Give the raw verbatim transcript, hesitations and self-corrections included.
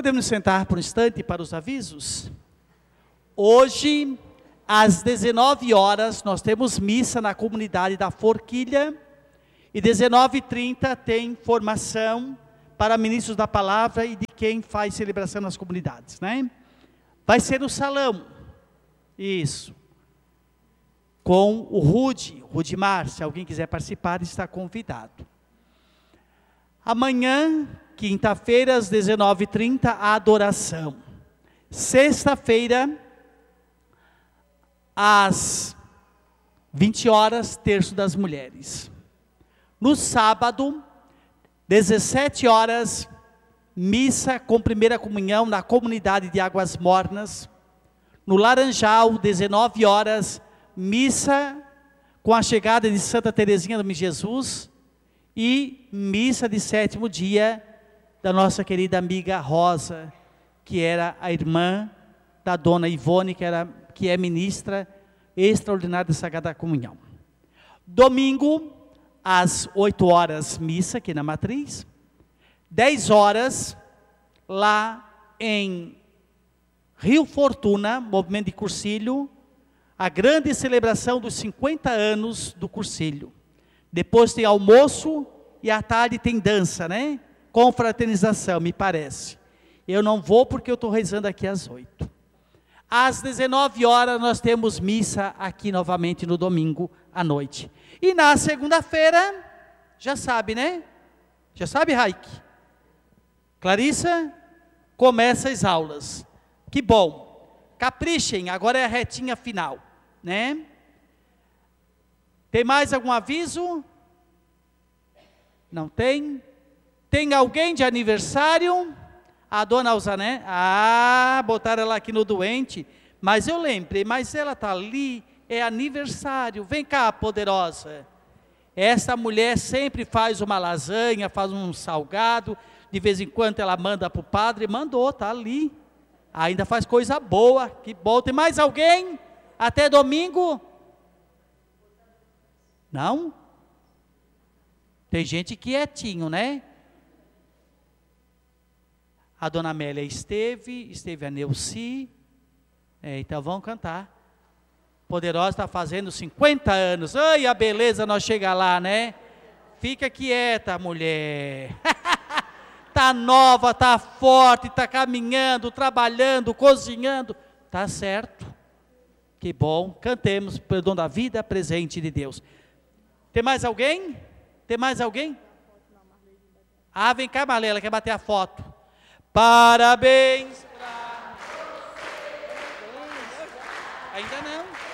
Podemos sentar por um instante para os avisos? Hoje, às dezenove horas, nós temos missa na comunidade da Forquilha, e dezenove e trinta tem formação para ministros da palavra e de quem faz celebração nas comunidades, né? Vai ser no salão, isso, com o Rude, Rudimar, se alguém quiser participar, está convidado. Amanhã, quinta-feira, às dezenove e trinta, a adoração. Sexta-feira, às vinte horas, terço das mulheres. No sábado, dezessete horas, missa com primeira comunhão na comunidade de Águas Mornas. No Laranjal, dezenove horas, missa com a chegada de Santa Teresinha do Menino Jesus e missa de sétimo dia da nossa querida amiga Rosa, que era a irmã da dona Ivone, que, era, que é ministra extraordinária da Sagrada Comunhão. Domingo, às oito horas, missa aqui na Matriz. dez horas, lá em Rio Fortuna, movimento de Cursilho, a grande celebração dos cinquenta anos do Cursilho. Depois tem almoço e à tarde tem dança, né? Confraternização, me parece. Eu não vou porque eu estou rezando aqui às oito. Às dezenove horas nós temos missa aqui novamente no domingo à noite. E na segunda-feira, já sabe, né? Já sabe, Raik? Clarissa, começa as aulas. Que bom. Caprichem, agora é a retinha final, né? Tem mais algum aviso? Não tem? Tem alguém de aniversário? A dona Alzané? Ah, botaram ela aqui no doente. Mas eu lembrei, mas ela está ali, é aniversário. Vem cá, poderosa. Essa mulher sempre faz uma lasanha, faz um salgado. De vez em quando ela manda para o padre. Mandou, está ali. Ainda faz coisa boa. Que bom. Tem mais alguém? Até domingo? Não? Tem gente quietinho, né? A dona Amélia esteve, esteve a Neuci, é, então vamos cantar. Poderosa está fazendo cinquenta anos, ai a beleza nós chega lá, né? Fica quieta, mulher. Está nova, está forte, está caminhando, trabalhando, cozinhando, está certo. Que bom, cantemos pelo dom da vida presente de Deus. Tem mais alguém? Tem mais alguém? Ah, vem cá, Marlela, quer bater a foto. Parabéns pra você. Ainda não.